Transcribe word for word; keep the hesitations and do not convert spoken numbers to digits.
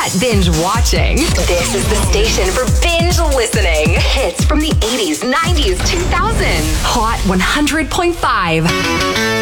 not binge watching. This is the station for binge listening. Hits from the eighties, nineties, two thousands. Hot one hundred point five.